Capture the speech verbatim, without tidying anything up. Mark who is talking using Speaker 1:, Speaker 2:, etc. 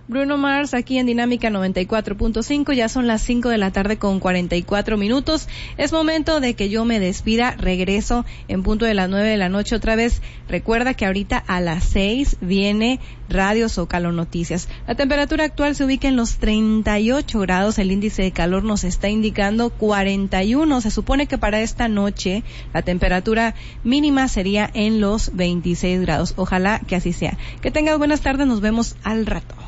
Speaker 1: Bruno Mars aquí en Dinámica noventa y cuatro punto cinco. Ya son las cinco de la tarde con cuarenta y cuatro minutos. Es momento de que yo me despida. Regreso en punto de las nueve de la noche otra vez. Recuerda que ahorita a las seis viene Radio Zócalo Noticias. La temperatura actual se ubica en los treinta y ocho grados. El índice de calor nos está indicando cuarenta y uno. Se supone que para esta noche la temperatura mínima sería en los veintiséis grados. Ojalá que así sea. Que tengas buenas tardes. Nos vemos al rato.